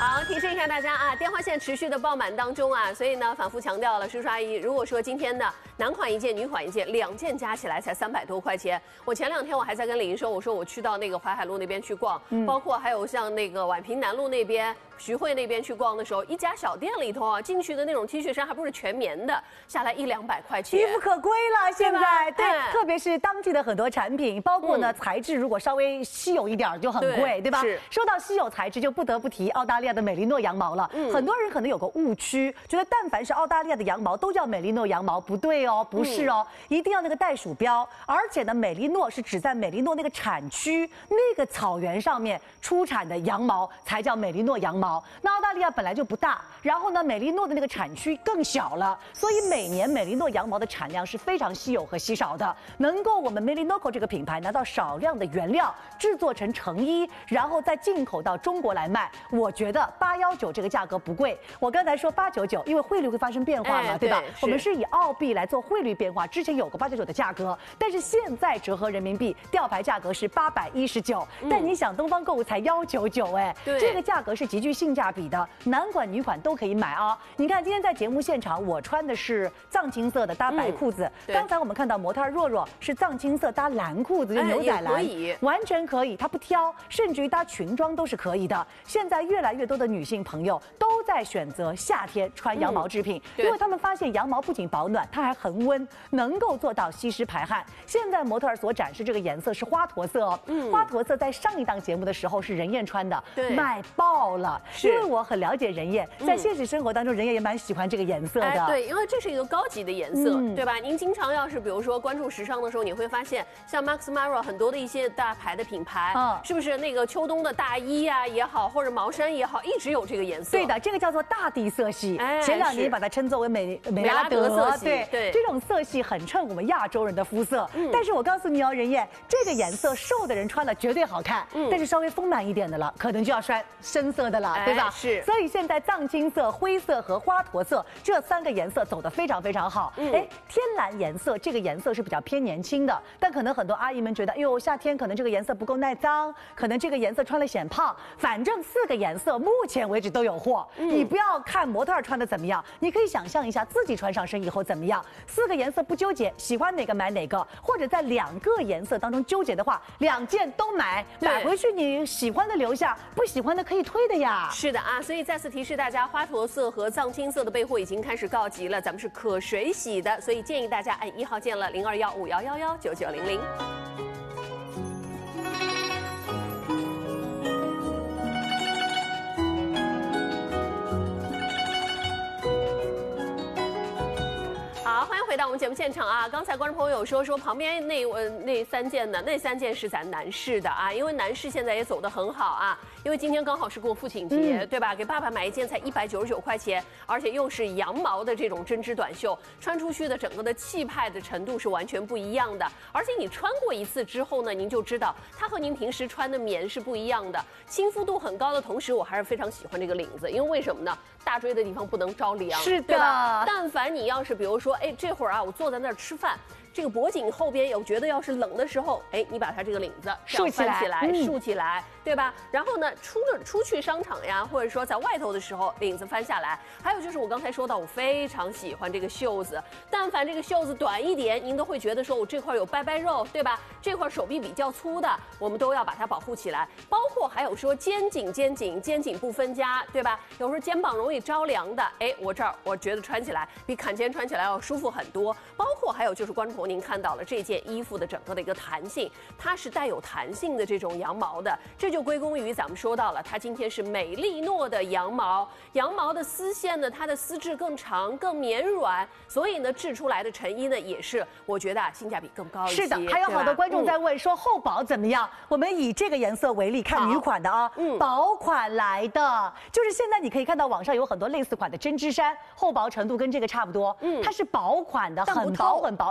好，提示一下大家啊，电话线持续的爆满当中啊，所以呢，反复强调了，叔叔阿姨，如果说今天的男款一件，女款一件，2件加起来才300多块钱。我前2天我还在跟李莹说，我说我去到那个淮海路那边去逛，包括还有像那个宛平南路那边、徐汇那边去逛的时候，一家小店里头啊，进去的那种 T 恤衫还不是全棉的，下来100-200块钱， 衣服可贵了。现在对，特别是当季的很多产品，包括呢材质，如果稍微稀有一点就很贵，对吧？ 是。 说到稀有材质，就不得不提澳大利亚的美利诺羊毛了。很多人可能有个误区，觉得但凡是澳大利亚的羊毛都叫美利诺羊毛，不对哦，不是哦，一定要那个袋鼠标。而且呢，美利诺是指在美利诺那个产区那个草原上面出产的羊毛才叫美利诺羊毛。那澳大利亚本来就不大，然后呢，美利诺的那个产区更小了，所以每年美利诺羊毛的产量是非常稀有和稀少的。能够我们 Melinoco 这个品牌拿到少量的原料制作成成衣，然后再进口到中国来卖，我觉得819这个价格不贵。我刚才说899，因为汇率会发生变化嘛，对吧？我们是以澳币来做汇率变化，之前有过899的价格，但是现在折合人民币吊牌价格是819，但你想东方购物才199，哎，这个价格是极具性价比的，男款女款都可以买啊。你看今天在节目现场，我穿的是藏青色的搭白裤子，刚才我们看到模特若若是藏青色搭蓝裤子，就牛仔蓝，完全可以，它不挑，甚至于搭裙装都是可以的。现在越来越多的女性朋友都在选择夏天穿羊毛制品，因为他们发现羊毛不仅保暖，它还恒温，能够做到吸湿排汗。现在模特儿所展示这个颜色是花驼色哦，花驼色在上一档节目的时候是任燕穿的，卖爆了。因为我很了解任燕，在现实生活当中，任燕也蛮喜欢这个颜色的。 对，因为这是一个高级的颜色，对吧？您经常要是比如说关注时尚的时候，你会发现像 Max Mara 很多的一些大牌的品牌，是不是那个秋冬的大衣啊也好，或者毛衫也好，一直有这个颜色。 对的，这个叫做大地色系。前2年把它称作为美拉德色系。 对，这种色系很衬我们亚洲人的肤色。但是我告诉你哦，任燕，这个颜色瘦的人穿了绝对好看，但是稍微丰满一点的了，可能就要穿深色的了，对吧？ 是。 所以现在藏青色、灰色和花驼色这3个颜色走得非常非常好。天蓝颜色这个颜色是比较偏年轻的，但可能很多阿姨们觉得，哎呦，夏天可能这个颜色不够耐脏，可能这个颜色穿了显胖。反正4个颜色目前为止都有货，你不要看模特穿的怎么样，你可以想象一下自己穿上身以后怎么样。4个颜色不纠结，喜欢哪个买哪个，或者在2个颜色当中纠结的话，2件都买，买回去你喜欢的留下，不喜欢的可以退的呀。 是的啊，所以再次提示大家，花驼色和藏青色的备货已经开始告急了，咱们是可水洗的，所以建议大家按1号键了，0215119900。好，欢迎回到我们节目现场啊！刚才观众朋友说旁边那3件呢，那3件是咱男士的啊，因为男士现在也走得很好啊，因为今天刚好是过父亲节，对吧？给爸爸买一件才199块钱，而且又是羊毛的这种针织短袖，穿出去的整个的气派的程度是完全不一样的。而且你穿过一次之后呢，您就知道它和您平时穿的棉是不一样的，亲肤度很高的同时，我还是非常喜欢这个领子，因为为什么呢？大椎的地方不能着凉， 是的， 对吧？但凡你要是比如说，这会儿啊，我坐在那儿吃饭，这个脖颈后边有觉得要是冷的时候，你把它这个领子竖起来，对吧？然后呢，出去商场呀，或者说在外头的时候，领子翻下来。还有就是我刚才说到，我非常喜欢这个袖子，但凡这个袖子短一点，您都会觉得说我这块有拜拜肉，对吧？这块手臂比较粗的，我们都要把它保护起来。包括还有说肩颈不分家，对吧？有时候肩膀容易着凉的，我这儿我觉得穿起来比坎肩穿起来要舒服很多。包括还有就是观众朋友您看到了这件衣服的整个的一个弹性，它是带有弹性的这种羊毛的，这就归功于咱们说到了，它今天是美利诺的羊毛，羊毛的丝线呢，它的丝质更长、更绵软，所以呢制出来的成衣呢也是我觉得性价比更高一些。 是的，还有好多观众在问说厚薄怎么样？我们以这个颜色为例，看女款的啊，薄款来的，就是现在你可以看到网上有很多类似款的针织衫，厚薄程度跟这个差不多，它是薄款的，很薄很薄，但不透。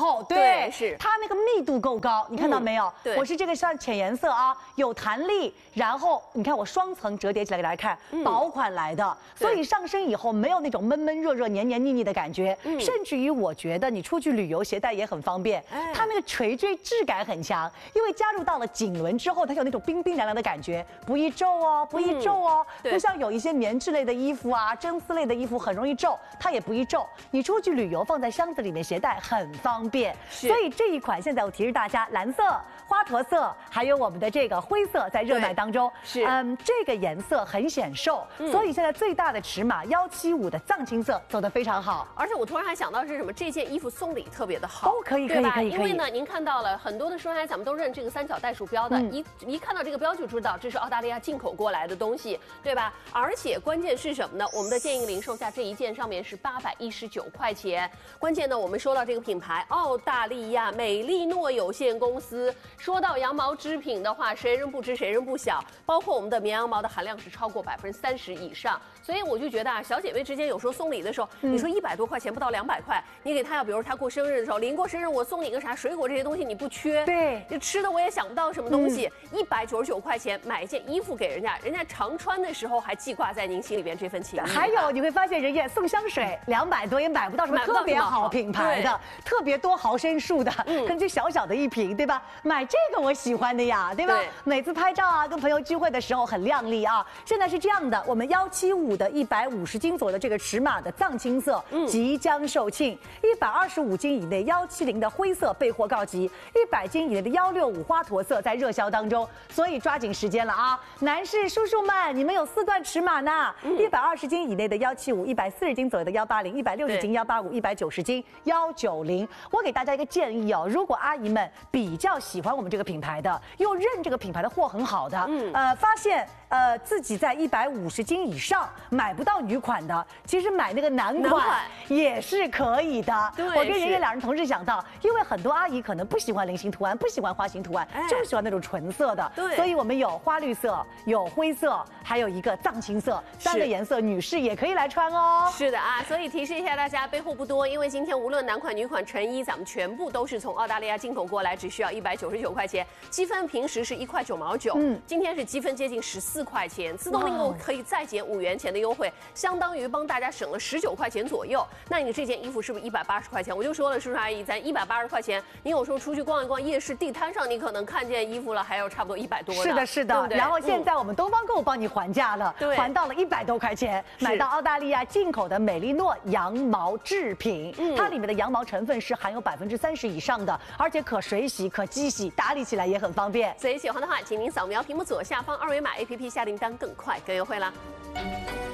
厚， 对是它那个密度够高，你看到没有？ 对， 我是这个像浅颜色啊，有弹力，然后你看我双层折叠起来给大家看，薄款来的，所以上身以后没有那种闷闷热热、黏黏腻腻的感觉，甚至于我觉得你出去旅游携带也很方便，它那个垂坠质感很强，因为加入到了颈轮之后，它有那种冰冰凉凉的感觉，不易皱哦，不易皱哦，不像有一些棉质类的衣服啊、真丝类的衣服很容易皱，它也不易皱。你出去旅游放在箱子里面携带很方便，所以这一款现在我提示大家，蓝色、花驼色，还有我们的这个灰色在热卖当中。 是， 这个颜色很显瘦，所以现在最大的尺码175的藏青色走得非常好。 而且我突然还想到是什么，这件衣服送礼特别的好。 哦，可以。 因为呢，您看到了很多的说来，咱们都认这个三角袋鼠标的，一看到这个标就知道这是澳大利亚进口过来的东西，对吧？而且关键是什么呢？我们的建议零售价这一件上面是819块钱。关键呢，我们说到这个品牌澳大利亚美利诺有限公司，说到羊毛织品的话，谁人不知谁人不晓，包括我们的绵羊毛的含量是超过30%以上，所以我就觉得啊，小姐妹之间有时候送礼的时候，你说100多块钱不到200块，你给她要，比如她过生日的时候，临过生日我送你个啥水果这些东西你不缺， 对， 就吃的我也想不到什么东西，199块钱买一件衣服给人家，人家常穿的时候还记挂在您心里边这份情谊。 还有你会发现，人家送香水200多也买不到什么特别好品牌的，特别多毫升数的，可能就小小的一瓶，对吧？买这个我喜欢的呀，对吧？每次拍照啊，跟朋友聚会的时候很靓丽啊。现在是这样的，我们175的150斤左右的这个尺码的藏青色即将售罄，125斤以内170的灰色备货告急，100斤以内的165花驼色在热销当中，所以抓紧时间了啊！男士叔叔们，你们有4段尺码呢，120斤以内的175，140斤左右的180，160斤185，190斤190。我给大家一个建议哦，如果阿姨们比较喜欢我们这个品牌的，又认这个品牌的货很好的，发现自己在150斤以上买不到女款的，其实买那个男款也是可以的。我跟人家两人同时想到，因为很多阿姨可能不喜欢菱形图案，不喜欢花形图案，就喜欢那种纯色的。对，所以我们有花绿色，有灰色，还有一个藏青色，3个颜色，女士也可以来穿哦。 是的啊，所以提示一下大家，备货不多，因为今天无论男款、女款、成衣，咱们全部都是从澳大利亚进口过来，只需要199块钱，积分平时是1块9毛9，今天是积分接近14块钱，自动订购可以再减5元钱的优惠，相当于帮大家省了19块钱左右。那你这件衣服是不是180块钱？我就说了，叔叔阿姨，咱180块钱，你有时候出去逛一逛夜市地摊上，你可能看见衣服了，还有差不多100多。 是的，是的。然后现在我们东方购帮你还价了，还到了100多块钱，买到澳大利亚进口的美利诺羊毛制品，它里面的羊毛成分是含有30%以上的，而且可水洗、可机洗，打理起来也很方便。 所以喜欢的话，请您扫描屏幕左下方2维码 APP 下订单，更快更优惠啦。